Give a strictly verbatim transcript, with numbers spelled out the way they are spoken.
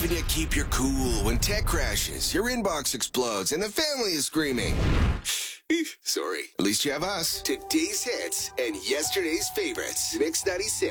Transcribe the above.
helping you keep your cool when tech crashes, your inbox explodes, and the family is screaming. Sorry. At least you have us. Today's hits and yesterday's favorites. Mix ninety-six.